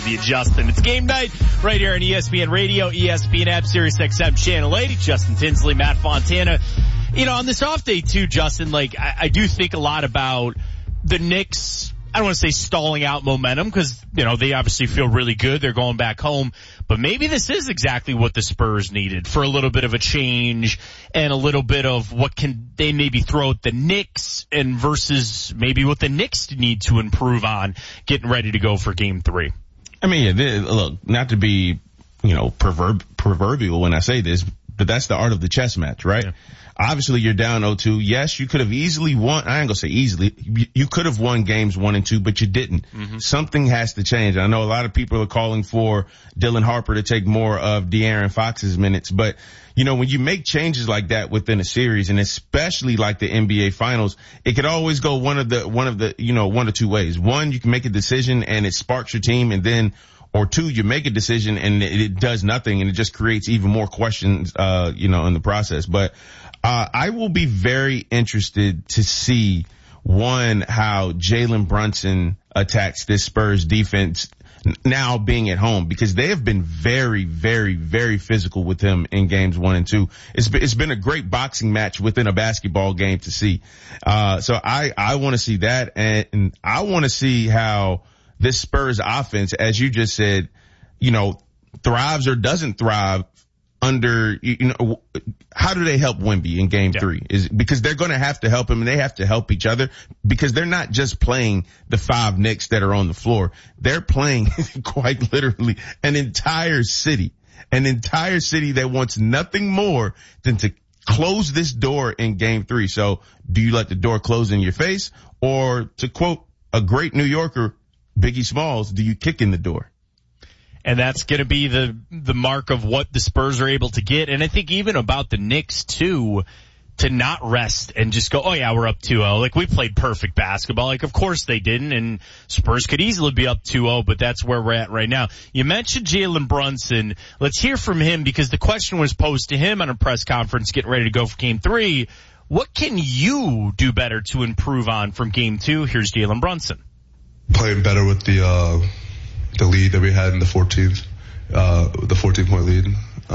Justin. It's game night right here on ESPN Radio, ESPN app, Sirius XM Channel 80. Justin Tinsley, Matt Fontana. You know, on this off day too, Justin, like I do think a lot about the Knicks. I don't want to say stalling out momentum because, you know, they obviously feel really good. They're going back home. But maybe this is exactly what the Spurs needed for a little bit of a change and a little bit of what can they maybe throw at the Knicks and versus maybe what the Knicks need to improve on getting ready to go for game 3. I mean, look, not to be, you know, proverbial when I say this, but that's the art of the chess match, right? Yeah. Obviously, you're down 0-2. Yes, you could have easily won. I ain't gonna say easily. You could have won games 1 and 2, but you didn't. Mm-hmm. Something has to change. I know a lot of people are calling for Dylan Harper to take more of De'Aaron Fox's minutes, but you know, when you make changes like that within a series, and especially like the NBA Finals, it could always go one of the, you know, one or two ways. One, you can make a decision and it sparks your team, and then, or two, you make a decision and it does nothing and it just creates even more questions, you know, in the process. But, I will be very interested to see, one, how Jalen Brunson attacks this Spurs defense now being at home, because they have been very, very, very physical with him in games 1 and 2. It's been a great boxing match within a basketball game to see. So I want to see that, and I want to see how this Spurs offense, as you just said, you know, thrives or doesn't thrive under, you know, how do they help Wemby in game 3? Is because they're going to have to help him, and they have to help each other, because they're not just playing the 5 Knicks that are on the floor. They're playing quite literally an entire city that wants nothing more than to close this door in game 3. So do you let the door close in your face, or to quote a great New Yorker, Biggie Smalls, do you kick in the door? And that's going to be the mark of what the Spurs are able to get. And I think even about the Knicks too, to not rest and just go, oh yeah, we're up 2-0. Like, we played perfect basketball. Like, of course they didn't, and Spurs could easily be up 2-0, but that's where we're at right now. You mentioned Jalen Brunson. Let's hear from him, because the question was posed to him on a press conference getting ready to go for game 3. What can you do better to improve on from game 2? Here's Jalen Brunson. Playing better with the lead that we had in the 14-point lead.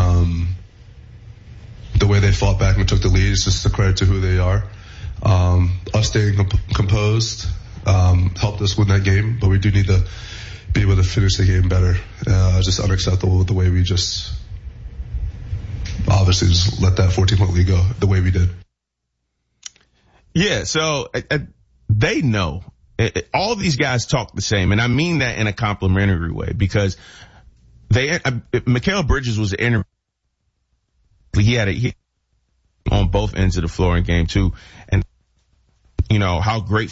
The way they fought back and took the lead is just a credit to who they are. Us staying composed helped us win that game, but we do need to be able to finish the game better. Just unacceptable with the way we just obviously just let that 14-point lead go the way we did. Yeah, so they know. All these guys talk the same, and I mean that in a complimentary way, because Mikal Bridges was interviewed. He on both ends of the floor in game 2, and you know how great